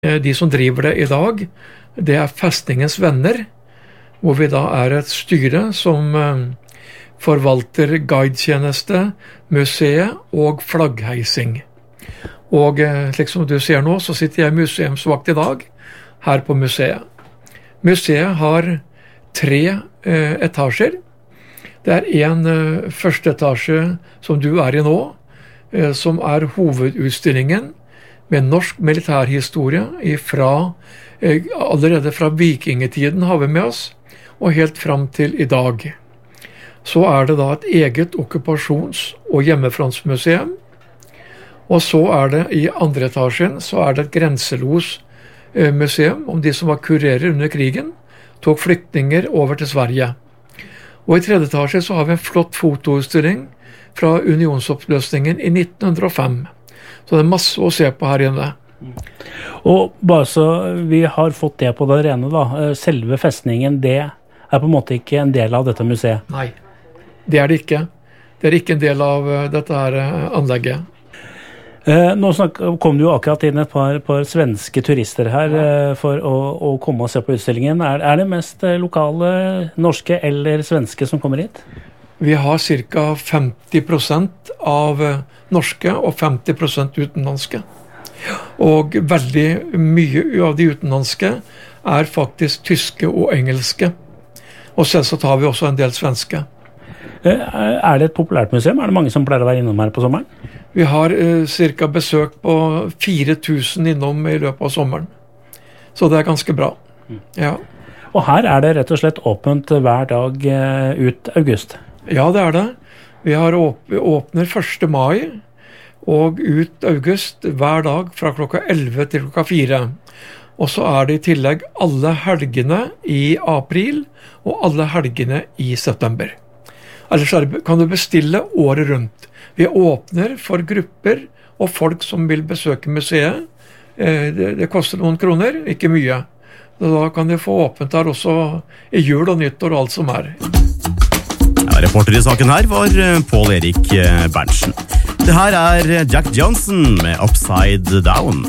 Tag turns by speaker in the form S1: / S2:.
S1: De som driver det I dag, det Festningens Venner, hvor vi da et styre som forvalter guidetjeneste, museet og flaggheising. Og slik som du ser nå, så sitter jeg museumsvakt I dag, her på museet. Museet har 3 etasjer. Det en første etasje som du I nå, som hovedutstillingen med norsk militærhistorie allerede fra vikingetiden har vi med oss, og helt fram til I dag. Så det da et eget okkupasjons- og hjemmefrontsmuseum, og så det I andre etasjen, så det et grenselosmuseum om de som var kurerer under krigen, tok flyktninger over til Sverige. Og I tredje etasje så har vi en flott fotoutstilling fra unionsoppløsningen I 1905. Så det masse å se på her inne.
S2: Og bare så vi har fått det på det rene da, selve festningen, det på en måte ikke en del av dette museet?
S1: Nei, det det ikke. Det ikke en del av dette her anlegget.
S2: Nå kom det jo akkurat inn et par svenske turister her for å komme og se på utstillingen. Det mest lokale, norske eller svenske som kommer hit?
S1: Vi har cirka 50% av norske og 50% utenlandske. Og veldig mye av de utenlandske faktisk tyske og engelske. Og selv så tar vi også en del svenske.
S2: Det et populært museum? Det mange som pleier å være innom her på sommeren?
S1: Vi har cirka besøk på 4000 innom I løpet av sommeren. Så det ganske bra. Ja.
S2: Og her det rett og slett åpent hver dag ut august?
S1: Ja, det det. Vi har åpner 1. mai og ut august hver dag fra klokka 11 til klokka 4. Og så det I tillegg alle helgene I april og alle helgene I september. Ellers kan du bestille året rundt. Vi åpner for grupper og folk som vil besøke museet. Det koster noen kroner, ikke mye. Da kan du få åpent her også I jul og nyttår og alt som
S3: Reporter I saken her var Paul Erik Berntsen. Det her Jack Johnson med Upside Down.